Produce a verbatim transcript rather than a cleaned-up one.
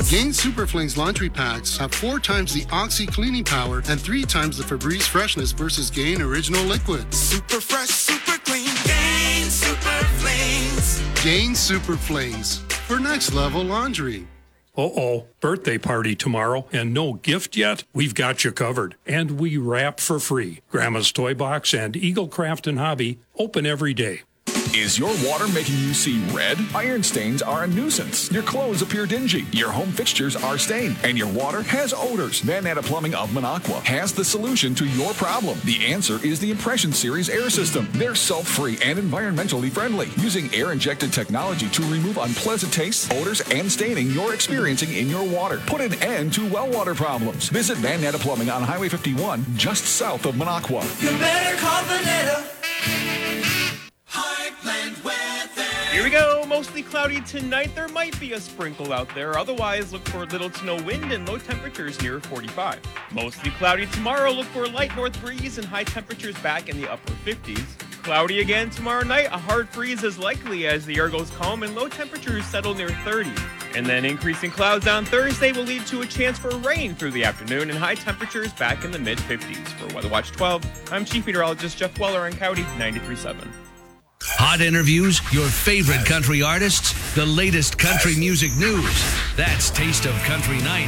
Gain Super Flings laundry packs have four times the Oxy cleaning power and three times the Febreze freshness versus Gain Original Liquid. Super fresh, super clean. Gain Super Flings. Gain Super Flings for next level laundry. Uh-oh, birthday party tomorrow and no gift yet? We've got you covered. And we wrap for free. Grandma's Toy Box and Eagle Craft and Hobby open every day. Is your water making you see red? Iron stains are a nuisance. Your clothes appear dingy. Your home fixtures are stained. And your water has odors. Van Natta Plumbing of Minocqua has the solution to your problem. The answer is the Impression Series air system. They're sulfur-free and environmentally friendly, using air-injected technology to remove unpleasant tastes, odors, and staining you're experiencing in your water. Put an end to well water problems. Visit Van Natta Plumbing on Highway fifty-one, just south of Minocqua. You better call Van Natta. Heartland weather. Here we go. Mostly cloudy tonight. There might be a sprinkle out there. Otherwise, look for little to no wind and low temperatures near forty-five. Mostly cloudy tomorrow. Look for a light north breeze and high temperatures back in the upper fifties. Cloudy again tomorrow night. A hard freeze is likely as the air goes calm and low temperatures settle near thirty. And then increasing clouds on Thursday will lead to a chance for rain through the afternoon and high temperatures back in the mid fifties. For Weather Watch twelve, I'm Chief Meteorologist Jeff Weller on County ninety-three point seven. Hot interviews, your favorite country artists, the latest country music news. That's Taste of Country Night.